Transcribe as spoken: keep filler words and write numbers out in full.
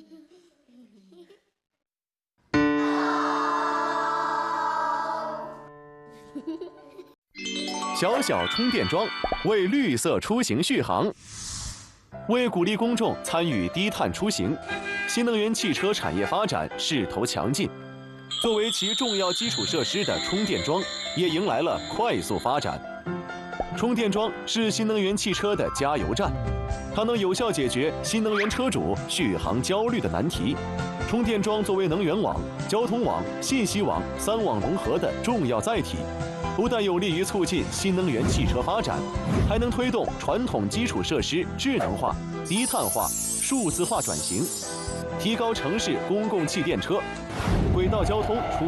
小小充电桩为绿色出行续航。为鼓励公众参与低碳出行，新能源汽车产业发展势头强劲。作为其重要基础设施的充电桩，也迎来了快速发展。充电桩是新能源汽车的加油站，它能有效解决新能源车主续航焦虑的难题。充电桩作为能源网、交通网、信息网三网融合的重要载体，不但有利于促进新能源汽车发展，还能推动传统基础设施智能化、低碳化、数字化转型，提高城市公共汽电车、轨道交通出